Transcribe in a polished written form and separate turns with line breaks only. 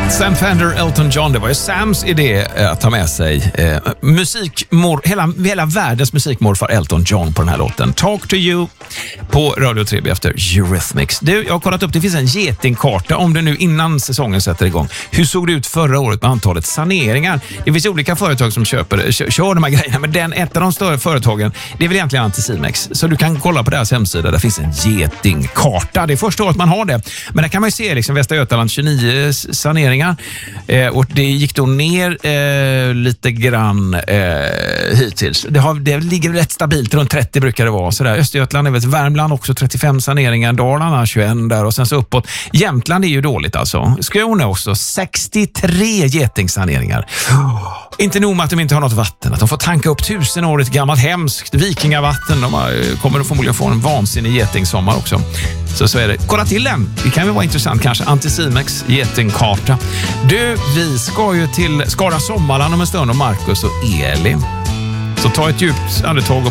Sam Fender, Elton John, det var ju Sams idé att ta med sig hela världens musikmorfar Elton John på den här låten. Talk to you på Radio 3 efter Eurythmics. Du, jag har kollat upp, det finns en getingkarta om det nu innan säsongen sätter igång. Hur såg det ut förra året med antalet saneringar? Det finns olika företag som kör de här grejerna, men ett av de större företagen, det är väl egentligen Anticimex. Så du kan kolla på deras hemsida, där finns en getingkarta. Det är första året man har det. Men där kan man ju se liksom Västra Götaland 29 saneringar. Och det gick då ner lite grann hittills. Det ligger rätt stabilt, runt 30 brukar det vara. Så där. Östergötland är väl, Värmland också 35 saneringar, Dalarna 21 där och sen så uppåt. Jämtland är ju dåligt alltså. Skåne också 63 getingsaneringar. Inte nog med att de inte har något vatten, att de får tanka upp 1000-årigt gammalt hemskt vikingavatten. De kommer förmodligen få en vansinnig getingsommar också. Så är det. Kolla till den. Det kan väl vara intressant kanske. Anticimex getingkarta. Du, vi ska ju till Skara Sommarland om en stund och Marcus och Elin. Så ta ett djupt andetag